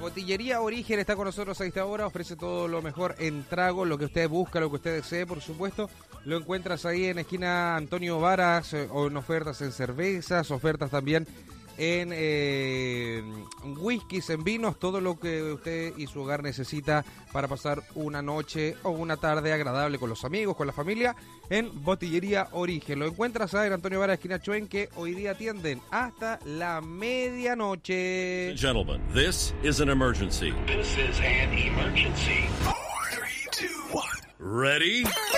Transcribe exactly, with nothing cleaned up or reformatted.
Botillería Origen está con nosotros a esta hora, ofrece todo lo mejor en trago, lo que usted busca, lo que usted desee, por supuesto. Lo encuentras ahí en esquina Antonio Varas, eh, o en ofertas en cervezas, ofertas también en eh, whiskies, en vinos, todo lo que usted y su hogar necesita para pasar una noche o una tarde agradable con los amigos, con la familia, en Botillería Origen. Lo encuentras ahí en Antonio Varas, esquina Choen, que hoy día atienden hasta la medianoche. Gentlemen, this is an emergency. This is an emergency. Four, three, two, one. Ready?